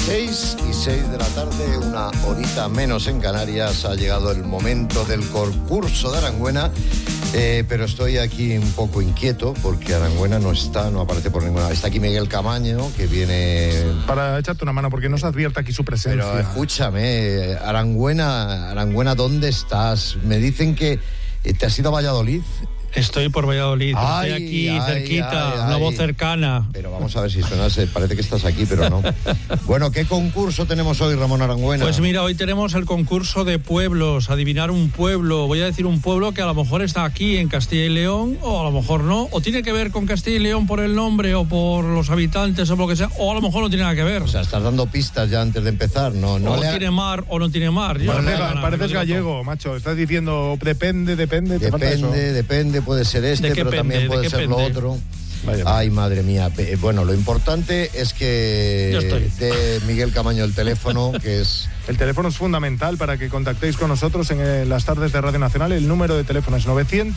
6:06 de la tarde, una horita menos en Canarias. Ha llegado el momento del concurso de Arangüena, pero estoy aquí un poco inquieto porque Arangüena no aparece por ninguna. Está aquí Miguel Camaño, que viene para echarte una mano, porque no se advierte aquí su presencia. Pero escúchame, Arangüena, ¿dónde estás? Me dicen que te has ido a Valladolid. Estoy por Valladolid, estoy aquí cerquita, una voz cercana. Pero vamos a ver si suena, parece que estás aquí, pero no. Bueno, ¿qué concurso tenemos hoy, Ramón Arangüena? Pues mira, hoy tenemos el concurso de pueblos, adivinar un pueblo. Voy a decir un pueblo que a lo mejor está aquí en Castilla y León, o a lo mejor no, o tiene que ver con Castilla y León por el nombre, o por los habitantes, o por lo que sea, o a lo mejor no tiene nada que ver. O sea, estás dando pistas ya antes de empezar, ¿no? Tiene mar o no tiene mar. Pareces gallego, macho, estás diciendo depende. Depende, puede ser pero también puede ser lo otro. Vaya. Ay, madre mía. Bueno, lo importante es que de Miguel Camaño el teléfono, que es... El teléfono es fundamental para que contactéis con nosotros en las tardes de Radio Nacional. El número de teléfono es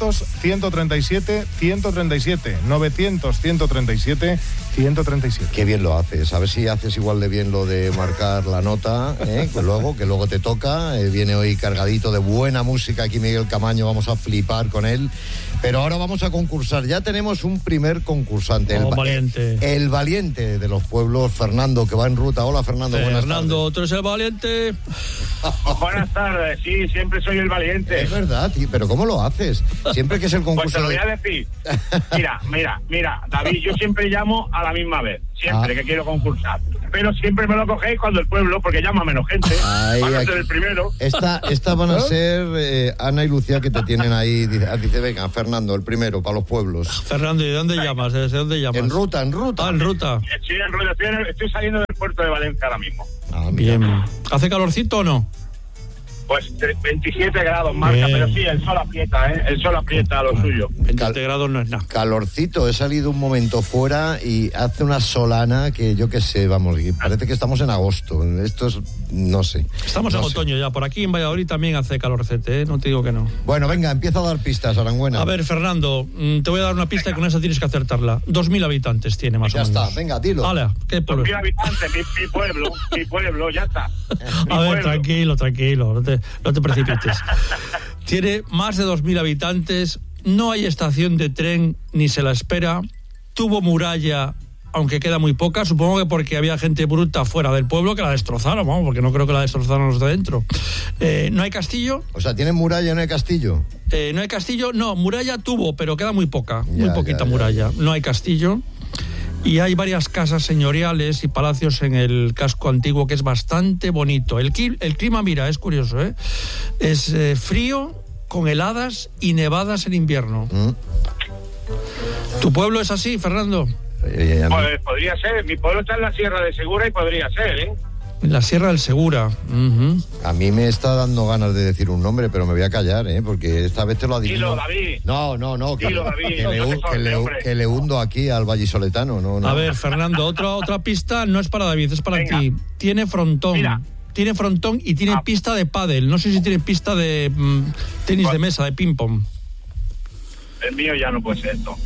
900-137-137. 900-137-137. Qué bien lo haces. A ver si haces igual de bien lo de marcar la nota, que luego te toca. Viene hoy cargadito de buena música aquí Miguel Camaño. Vamos a flipar con él. Pero ahora vamos a concursar. Ya tenemos un primer concursante. Valiente. El valiente de los pueblos, Fernando, que va en ruta. Hola, Fernando. Buenas tardes. Fernando, ¿tú eres el valiente? Buenas tardes, sí, siempre soy el valiente. Es verdad, tío, pero ¿cómo lo haces? Siempre que es el concurso... Pues te lo voy a decir. Mira, David, yo siempre llamo a la misma vez, siempre que quiero concursar. Pero siempre me lo cogéis cuando el pueblo, porque llama menos gente. Van a ser el primero. Esta van a ser Ana y Lucía, que te tienen ahí. Dice, venga, Fernando, el primero, para los pueblos. Fernando, ¿y de dónde llamas? ¿Desde dónde llamas? En ruta. Ah, en ruta. Sí, en ruta. Estoy saliendo del puerto de Valencia ahora mismo. Bien. ¿Hace calorcito o no? Pues 27 grados marca, pero sí, el sol aprieta, El sol aprieta lo suyo. 27 grados no es nada. Calorcito, he salido un momento fuera y hace una solana que yo qué sé, vamos, parece que estamos en agosto. Esto es, no sé. Estamos en otoño ya, por aquí en Valladolid también hace calorcete, no te digo que no. Bueno, venga, empieza a dar pistas, Arangüena. A ver, Fernando, te voy a dar una pista y con esa tienes que acertarla. 2.000 habitantes tiene más o menos. Ya está, venga, dilo. Vale, ¿qué pueblo? 2.000 habitantes, mi pueblo, ya está. A ver, tranquilo, no te precipites. Tiene más de 2.000 habitantes, no hay estación de tren ni se la espera, tuvo muralla, aunque queda muy poca, supongo que porque había gente bruta fuera del pueblo que la destrozaron, vamos, porque no creo que la destrozaron los de dentro. No hay castillo. O sea, ¿tiene muralla y no hay castillo? No hay castillo, no, muralla tuvo, pero queda muy poca, muy poquita muralla. No hay castillo. Y hay varias casas señoriales y palacios en el casco antiguo que es bastante bonito. El clima, mira, es curioso, es frío, con heladas y nevadas en invierno. ¿Tu pueblo es así, Fernando? Pues podría ser. Mi pueblo está en la Sierra de Segura y podría ser, En la Sierra del Segura. A mí me está dando ganas de decir un nombre, pero me voy a callar, porque esta vez te lo adivino. Dilo, David. No. Dilo, David. Que le hundo aquí al vallisoletano. No. A ver, Fernando, otra pista no es para David, es para ti. Tiene frontón. Mira. Tiene frontón y tiene pista de pádel. No sé si tiene pista de tenis de mesa, de ping-pong. El mío ya no puede ser esto.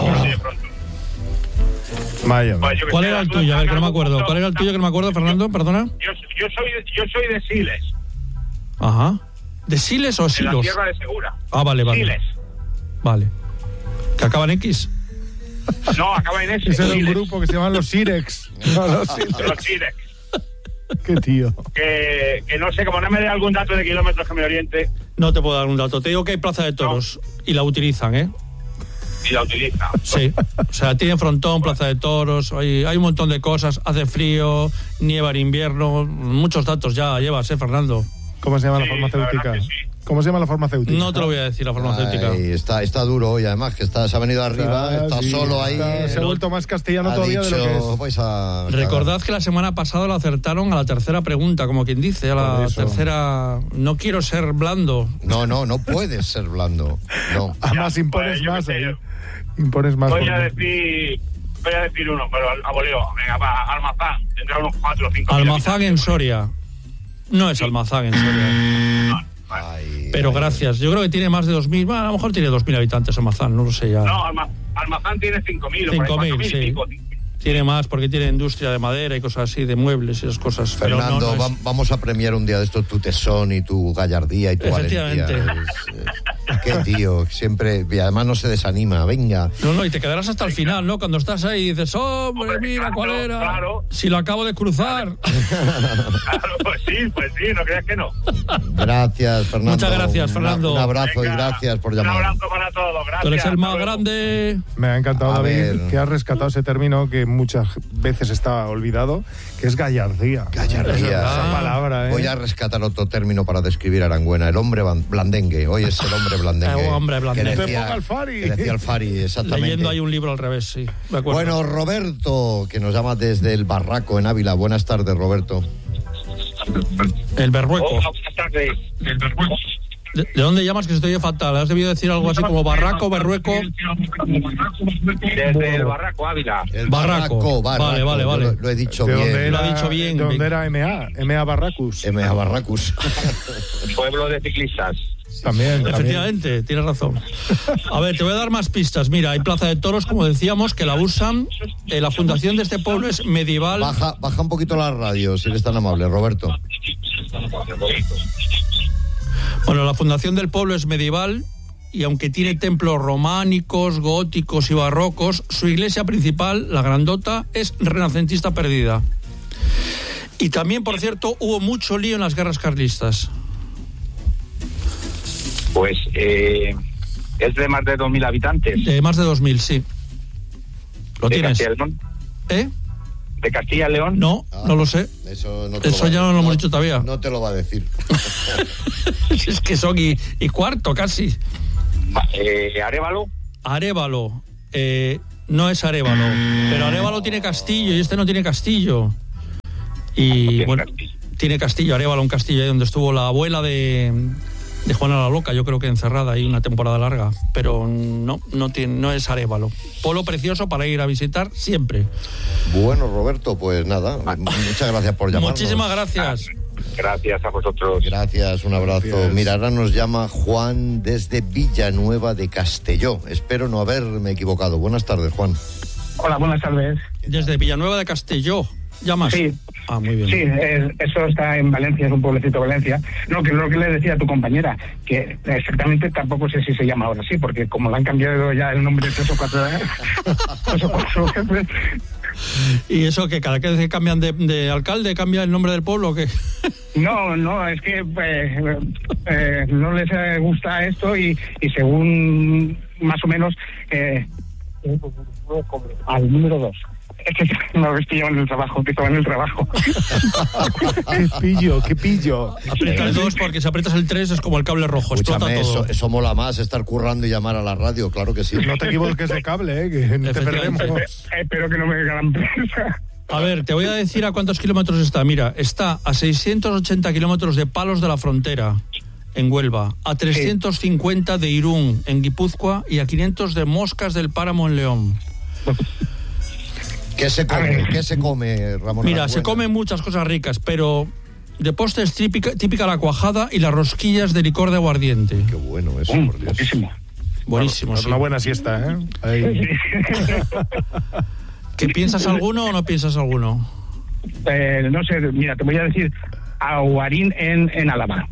Vaya. ¿Cuál era el tuyo? A ver, que no me acuerdo. ¿Cuál era el tuyo que no me acuerdo, Fernando? Perdona. Yo soy de Siles. Ajá. ¿De Siles o Silos? De la Sierra de Segura. Ah, vale. Siles. Vale. ¿Que acaba en X? No, acaba en S. Ese era un grupo que se llaman los Sirex. No, los Sirex. Qué tío. Que no sé, como no me dé algún dato de kilómetros que me oriente. No te puedo dar un dato. Te digo que hay plaza de toros y la utilizan, Y la utiliza. Sí, o sea, tiene frontón, plaza de toros, hay un montón de cosas, hace frío, nieva en invierno, muchos datos ya llevas, Fernando. ¿Cómo se llama la farmacéutica? ¿Cómo se llama la farmacéutica? No te lo voy a decir, la farmacéutica. Ay, está duro hoy, además, que se ha venido arriba, está solo ahí. Se ha vuelto más castellano todavía de lo que es. Recordad que la semana pasada lo acertaron a la tercera pregunta, como quien dice, a la tercera... No quiero ser blando. No puedes ser blando. No. Además impones más, Impones más. Voy a decir uno, pero a voleo. Venga, va, Almazán. Tendrá unos 4 o 5. Almazán en Soria. No es Almazán en Soria. Pero gracias. Yo creo que tiene más de 2.000. Bueno, a lo mejor tiene 2.000 habitantes Almazán, no lo sé ya. No, Almazán tiene 5.000. 5.000, sí. Tiene más porque tiene industria de madera y cosas así, de muebles y esas cosas. Fernando, pero vamos a premiar un día de esto tu tesón y tu gallardía y tu valentía. Qué tío, siempre, y además no se desanima, venga. No, y te quedarás hasta el final, ¿no? Cuando estás ahí y dices, hombre, mira cuál era. Claro. Si lo acabo de cruzar. Claro, pues sí, no creas que no. Gracias, Fernando. Muchas gracias, Fernando. Un abrazo. Venga, y gracias por llamar. Un abrazo para todos, gracias. Tú eres el más grande. Me ha encantado, David, que has rescatado ese término que muchas veces está olvidado, que es gallardía. Gallardía. Esa palabra, Voy a rescatar otro término para describir a Arangüena, el hombre blandengue. Hoy es el hombre blandengue. Hombre blandengue. Que decía Alfari, exactamente. Leyendo hay un libro al revés, sí. De acuerdo. Bueno, Roberto, que nos llama desde el Barraco en Ávila. Buenas tardes, Roberto. El Berrueco. Buenas tardes. El Berrueco. ¿De dónde llamas? Que se te oye fatal. Has debido decir algo así como Barraco, Berrueco. Desde el Barraco, Ávila. El Barraco. Vale. Lo he dicho bien. Lo ha dicho bien. ¿De dónde era MA Barracus? MA Barracus. Pueblo de ciclistas. También. Efectivamente, tienes razón. A ver, te voy a dar más pistas. Mira, hay plaza de toros, como decíamos, que la usan. La fundación de este pueblo es medieval. Baja un poquito la radio, si eres tan amable, Roberto. Bueno, la fundación del pueblo es medieval y aunque tiene templos románicos, góticos y barrocos, su iglesia principal, la grandota, es renacentista perdida. Y también, por cierto, hubo mucho lío en las guerras carlistas. Pues es de más de 2.000 habitantes. De más de 2.000, sí. ¿Lo tienes? ¿De Castilla y León? ¿Eh? ¿De Castilla y León? No lo sé. Eso ya no lo hemos dicho todavía. No te lo va a decir. Es que son y cuarto casi. ¿Arévalo? Arévalo. No es Arévalo. Pero Arévalo tiene castillo y este no tiene castillo. Y bueno, tiene castillo, Arévalo, un castillo ahí donde estuvo la abuela de Juana la Loca, yo creo que encerrada ahí una temporada larga. Pero no es Arévalo. Pueblo precioso para ir a visitar siempre. Bueno, Roberto, pues nada, muchas gracias por llamarnos. Muchísimas gracias. Gracias a vosotros. Gracias, un abrazo. Gracias. Mira, ahora nos llama Juan desde Villanueva de Castelló. Espero no haberme equivocado. Buenas tardes, Juan. Hola, buenas tardes. Desde Villanueva de Castelló. ¿Llamas? Sí. Ah, muy bien. Sí, eso está en Valencia, es un pueblecito de Valencia. No, que lo que le decía a tu compañera, que exactamente tampoco sé si se llama ahora sí, porque como le han cambiado ya el nombre 3 o 4 veces. ¿Y eso que cada vez que cambian de alcalde cambia el nombre del pueblo o qué? No, es que no les gusta esto y según más o menos al número 2. Es que me habéis pillado en el trabajo, que estaba en el trabajo. Qué pillo. Aprieta el 2 porque si aprietas el 3 es como el cable rojo, explota todo. Eso mola más, estar currando y llamar a la radio, claro que sí. No te equivoques de cable, que te perdemos. Espero que no me diga la empresa. A ver, te voy a decir a cuántos kilómetros está. Mira, está a 680 kilómetros de Palos de la Frontera, en Huelva, a 350 de Irún, en Guipúzcoa, y a 500 de Moscas del Páramo, en León. ¿Qué se come, Ramón? Mira, se comen muchas cosas ricas, pero de postre es típica la cuajada y las rosquillas de licor de aguardiente. Qué bueno eso, por Dios. Buenísimo, sí. Una buena siesta, ¿eh? Ahí. ¿Que piensas alguno o no piensas alguno? No sé, mira, te voy a decir Aguarín en Álava.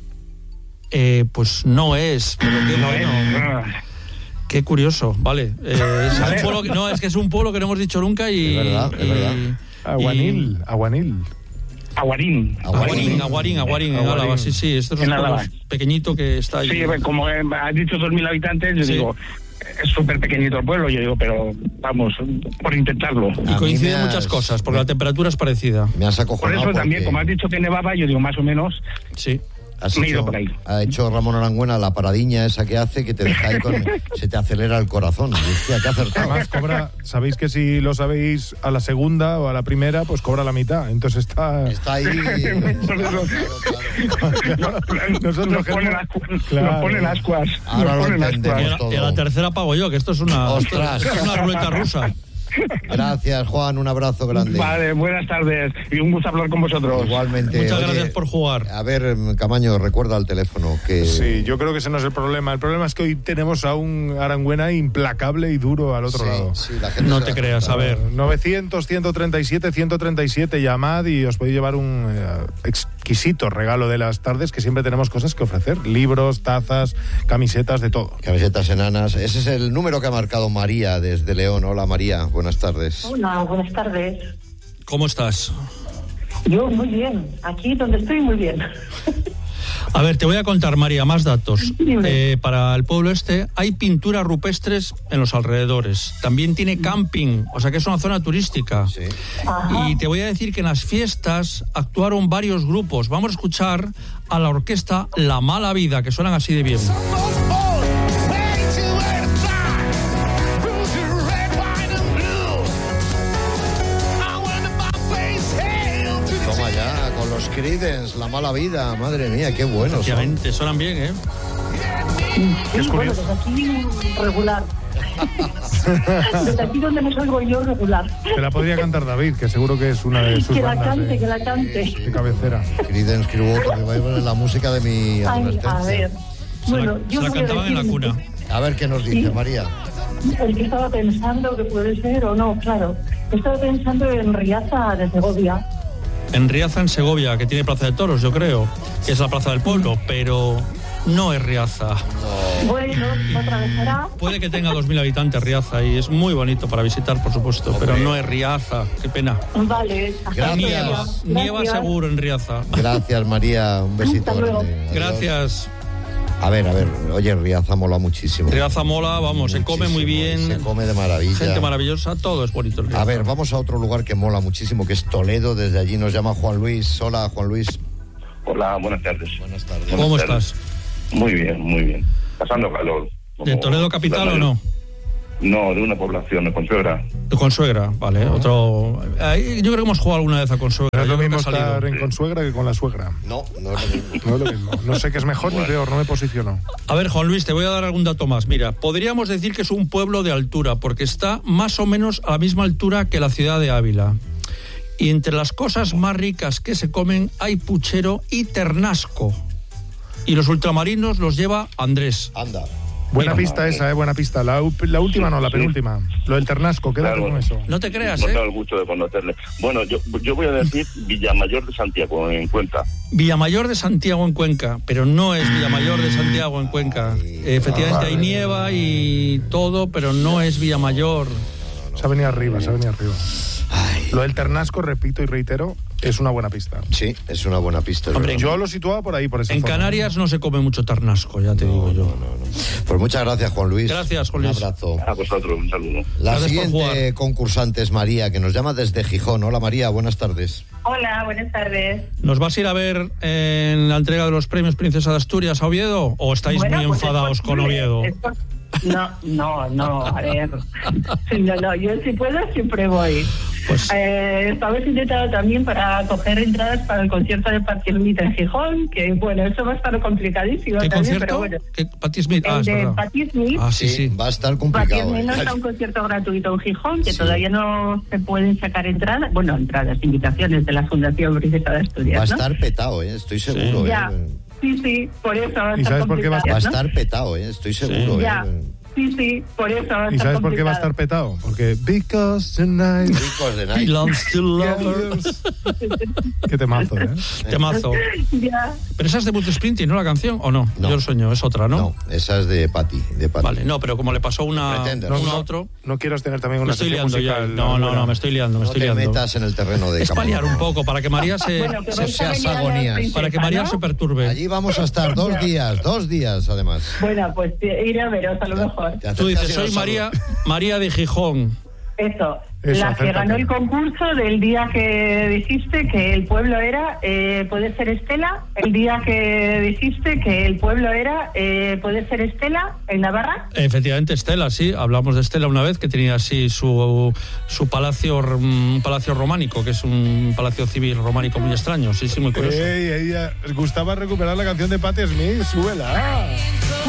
Pues no es, pero qué bueno. Qué curioso, vale. Es un pueblo es que es un pueblo que no hemos dicho nunca y... Es verdad. Aguanil. Aguarín, en Álava, sí. Esto es un pueblo pequeñito que está ahí. Sí, como has dicho 2.000 habitantes, yo digo, es súper pequeñito el pueblo, yo digo, pero vamos, por intentarlo. Y coinciden muchas cosas, porque la temperatura es parecida. Me has acojonado. Por eso también, como has dicho que nevaba, yo digo, más o menos... Sí. Me he ido por ahí. Ha hecho Ramón Arangüena la paradiña esa que hace que te deja ahí se te acelera el corazón. Hostia, qué acertado. Además sabéis que si lo sabéis a la segunda o a la primera, pues cobra la mitad. Entonces está ahí. Nosotros nos ponen ascuas. Ahora lo entendemos todo. Y a la tercera pago yo, que esto es una ruleta rusa. Gracias, Juan, un abrazo grande. Vale, buenas tardes y un gusto hablar con vosotros. Igualmente. Muchas gracias por jugar. A ver, Camaño, recuerda el teléfono. Que... Sí, yo creo que ese no es el problema. El problema es que hoy tenemos a un Arangüena implacable y duro al otro lado. Sí, la gente No te creas, a ver. 900-137-137, llamad y os podéis llevar un exquisito regalo de las tardes, que siempre tenemos cosas que ofrecer. Libros, tazas, camisetas, de todo. Camisetas enanas. Ese es el número que ha marcado María desde León. Hola, María. Buenas tardes. Hola, buenas tardes. ¿Cómo estás? Yo muy bien, aquí donde estoy muy bien. A ver, te voy a contar, María, más datos. Dime. Para el pueblo hay pinturas rupestres en los alrededores. También tiene camping, o sea que es una zona turística. Sí. Ajá. Y te voy a decir que en las fiestas actuaron varios grupos. Vamos a escuchar a la orquesta La Mala Vida, que suenan así de bien. Toma ya, con los Creedence, La Mala Vida. Madre mía, qué buenos son. Efectivamente, suenan bien, ¿eh? Es Sí, bueno, curioso. desde aquí regular. Desde aquí donde me salgo yo regular. Te la podría cantar David, que seguro que es una de sus Que la bandas cante, de, que la cante. de cabecera. Creedence Clearwater Revival es la música de mi Ay, a adolescencia. ver. Bueno, Se yo la voy a cantaban en la decir cuna. A ver qué nos dice, Sí. María. el que estaba pensando que puede ser o no, claro. Estaba pensando en Riaza de Segovia. En Riaza, en Segovia, que tiene Plaza de Toros, yo creo, que es la Plaza del Pueblo, pero no es Riaza. Bueno, otra vez será. Puede que tenga 2.000 habitantes Riaza y es muy bonito para visitar, por supuesto, pero no es Riaza, qué pena. Vale. Gracias. Nieva seguro en Riaza. Gracias, María. Un besito Hasta luego. grande. Adiós. Gracias. A ver, oye, Riaza mola muchísimo. Riaza mola, vamos, se come muy bien. Se come de maravilla. Gente maravillosa, todo es bonito en Riaza. A ver, vamos a otro lugar que mola muchísimo, que es Toledo. Desde allí nos llama Juan Luis. Hola, Juan Luis. Hola, buenas tardes. Buenas tardes. ¿Cómo Buenas tardes. estás? Muy bien, muy bien. Pasando calor. ¿De Toledo capital o no? No, de una población, de Consuegra. De Consuegra, vale. Otro. Yo creo que hemos jugado alguna vez a Consuegra. No es Yo lo creo que mismo ha salido. estar en consuegra que con la suegra. No, no es lo mismo. No es lo mismo. No sé qué es mejor ni peor, no me posiciono. A ver, Juan Luis, te voy a dar algún dato más. Mira, podríamos decir que es un pueblo de altura, porque está más o menos a la misma altura que la ciudad de Ávila. Y entre las cosas más ricas que se comen hay puchero y ternasco. Y los ultramarinos los lleva Andrés. Anda. Buena Mira, pista esa, buena pista. La última no, la Sí. penúltima. Lo del ternasco, quédate Claro. con eso. No te creas, No tengo ¿eh? el gusto de conocerle. Bueno, yo voy a decir Villamayor de Santiago, en Cuenca. Villamayor de Santiago en Cuenca, pero no es Villamayor de Santiago en Cuenca. Efectivamente hay nieva y todo, pero no es Villamayor. Se ha venido arriba, se ha venido arriba. Lo del ternasco, repito y reitero, es una buena pista. Sí, es una buena pista. es Hombre, verdad. Yo lo situaba por ahí, por esa En zona. Canarias no se come mucho ternasco, ya te digo yo. Pues muchas gracias, Juan Luis. Gracias, Juan Luis. Un abrazo. A vosotros, un saludo. La Gracias por siguiente jugar. concursante es María, que nos llama desde Gijón. Hola, María, buenas tardes. Hola, buenas tardes. ¿Nos vas a ir a ver en la entrega de los premios Princesa de Asturias a Oviedo? ¿O estáis Bueno, muy pues enfadados es con posible, Oviedo? No, a ver. No, yo si puedo siempre voy. Pues Estamos intentando también para coger entradas para el concierto de Patti Smith en Gijón, que bueno, eso va a estar complicadísimo ¿qué también, concierto? pero bueno. ¿Qué, Patti Smith? El es de verdad. Patti Smith. Ah, sí. Va a estar Patti complicado. Smith no ¿eh? está un concierto gratuito en Gijón, que Sí. todavía no se pueden sacar entradas, invitaciones de la Fundación Princesa de Asturias, Va a ¿no? estar petado, estoy seguro. Ya, ¿eh? sí, por eso va a ¿Y estar sabes por qué va a Va a complicado, ¿no? estar petado, estoy seguro. Ya, ¿eh? sí, por eso va a estar ¿Y sabes por qué va a estar complicado. petado? Porque Because Tonight... Ricos de Nike. Belongs to lovers. Qué temazo, ¿eh? Temazo. Ya. Pero esa es de Bruce Springsteen, ¿no? La canción, ¿o no? No. Yo lo sueño, es otra, ¿no? No, esa es de Patti. Vale, no, pero como le pasó una, Pretender. uno No, a otro, No quieras tener también me una estoy sección liando ya. musical. No, me estoy liando, No te liando. metas en el terreno de Es paliar Camaño. un poco para que María se... Bueno, que se vais a seas venir a la agonías. princesa, para que María ¿no? se perturbe. Allí vamos a estar 2 días además. Bueno, pues iré a veros a lo mejor. Te Tú dices, acercas y soy nos María de Gijón. Eso, Eso, la que acércate. ganó el concurso del día que dijiste que el pueblo era, puede ser Estela, el día que dijiste que el pueblo era, puede ser Estela, en Navarra. Efectivamente, Estela, sí. Hablamos de Estela una vez, que tenía así su palacio, un palacio románico, que es un palacio civil románico muy extraño. Sí, muy curioso. Ey, ella gustaba recuperar la canción de Patti Smith, súbela.